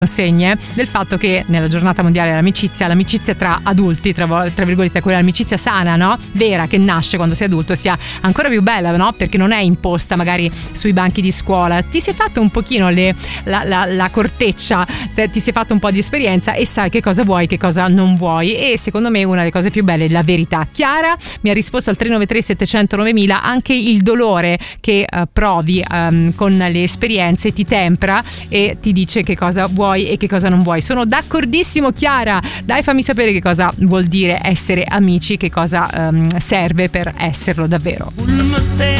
consegne del fatto che nella giornata mondiale dell'amicizia, l'amicizia tra adulti, tra virgolette, quell'amicizia sana, no? Vera, che nasce quando sei adulto, sia ancora più bella, no? Perché non è imposta magari sui banchi di scuola, ti sei fatto un pochino la corteccia, ti sei fatto un po' di esperienza e sai che cosa vuoi, che cosa non vuoi, e secondo me una delle cose più belle è la verità. Chiara mi ha risposto al 393 700 9000, anche il dolore che provi con le esperienze ti tempra e ti dice che cosa vuoi e che cosa non vuoi. Sono d'accordissimo, Chiara. Dai, fammi sapere che cosa vuol dire essere amici, che cosa serve per esserlo davvero.